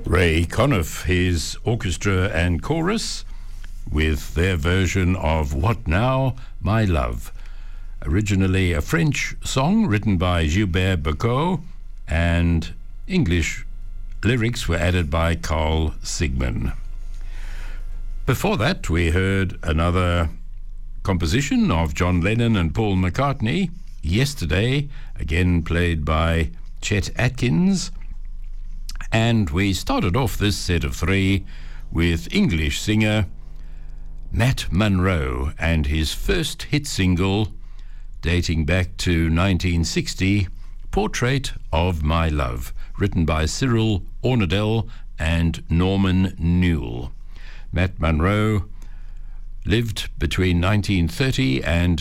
Ray Conniff, his orchestra and chorus, with their version of What Now, My Love. Originally a French song written by Gilbert Bécaud, and English lyrics were added by Carl Sigman. Before that, we heard another composition of John Lennon and Paul McCartney, Yesterday, again played by Chet Atkins. And we started off this set of three with English singer Matt Monro and his first hit single, dating back to 1960, Portrait of My Love, written by Cyril Ornadell and Norman Newell. Matt Monro lived between 1930 and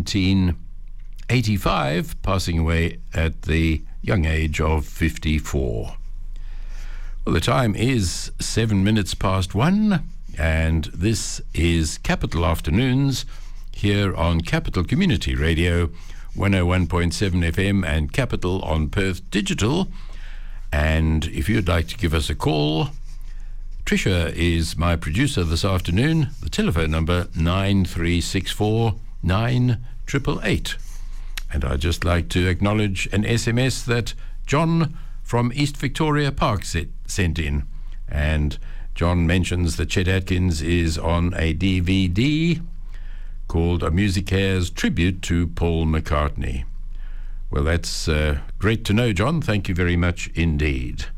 1985, passing away at the young age of 54. Well, the time is 7 minutes past 1, and this is Capital Afternoons here on Capital Community Radio, 101.7 FM and Capital on Perth Digital. And if you'd like to give us a call, Tricia is my producer this afternoon. The telephone number 9364 9888. And I'd just like to acknowledge an SMS that John from East Victoria Park sent in. And John mentions that Chet Atkins is on a DVD called A Musicares Tribute to Paul McCartney. Well, that's great to know, John. Thank you very much indeed.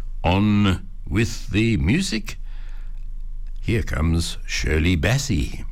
On with the music. Here comes Shirley Bassey.